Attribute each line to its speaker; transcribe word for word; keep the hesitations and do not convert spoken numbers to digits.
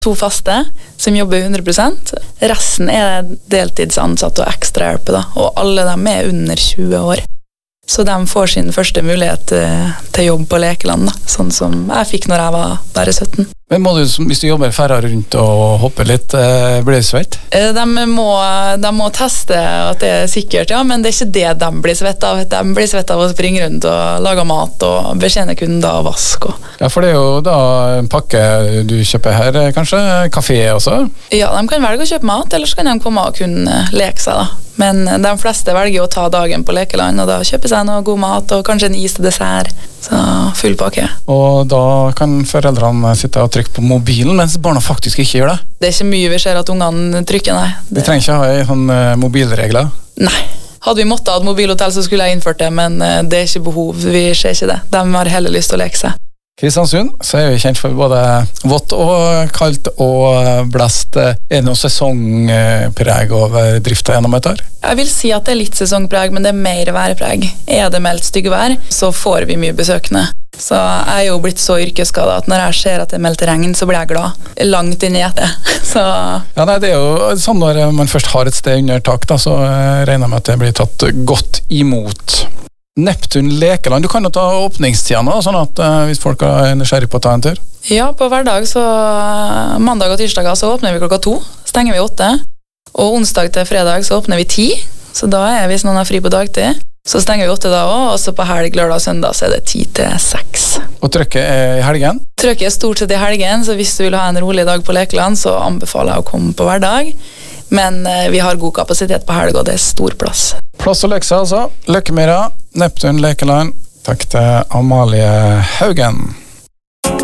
Speaker 1: to faste som jobber hundre prosent. Resten er deltidsansatt og ekstrahjelp, da, og alle dem er under tjue år. Så de får sin første mulighet til jobb på Lekeland, da, sånn som jeg fikk når jeg var bare sytten.
Speaker 2: Men må du, hvis du jobber færre rundt og hopper litt, blir det svett?
Speaker 1: De må, de må teste at det er sikkert, ja, men det er ikke det de blir svett av. De blir svett av å springe rundt og lage mat og betjene kunder og vask. Og.
Speaker 2: Ja, for det er jo da en pakke du kjøper her, kanskje? Kafé også?
Speaker 1: Ja, de kan velge å kjøpe mat, eller så kan de komme og kunne leke seg, da. Men de fleste velger å ta dagen på Lekeland, og da kjøpe seg noe god mat og kanskje en is til dessert. Så full pakke.
Speaker 2: Og da kan foreldrene sitte og trykke på mobilen, mens barna faktisk ikke gjør det.
Speaker 1: Det er ikke mye vi ser at ungene trykker, nei. Det...
Speaker 2: Vi trenger ikke ha en sånn mobilregler.
Speaker 1: Nei. Hadde vi måttet ha et mobilhotell, så skulle jeg innført det, men det er ikke behov. Vi ser ikke det. De har heller lyst til å leke seg.
Speaker 2: Kristiansund, så er vi kjent for både vått og kaldt og blest. Er det noen sesongpreg over drifta gjennom et år?
Speaker 1: Jeg vil si at det er litt sesongpreg, men det er mer værpreg. Er det meldt styggvær, så får vi mye besøkende. Så jeg er jo blitt så yrkesskadet at når jeg ser at det er meldt regn, så blir jeg glad. Langt inn i hjertet. Så...
Speaker 2: Ja, nei, det er jo sånn når man først har et sted under tak, da, så regner jeg med at det blir tatt godt imot. Neptun Lekeland, du kan jo ta åpningstida nå, sånn at uh, hvis folk er nysgjerrig på å ta en tur.
Speaker 1: Ja, på hverdag så mandag og tirsdager så åpner vi klokka to, stenger vi åtte, og onsdag til fredag så åpner vi ti, så da er hvis noen er fri på dagtid, så stenger vi åtte da også, og så på helg, lørdag og søndag så er det ti til seks.
Speaker 2: Og trykket er i helgen?
Speaker 1: Trykket er stort sett i helgen, så hvis du vil ha en rolig dag på Lekeland, så anbefaler jeg å komme på hverdag. Men uh, vi har god kapasitet på helg, og det er stor plass.
Speaker 2: Plass og lekse, altså. Løkkemyra, Neptun Lekeland. Takk til Amalie Haugen.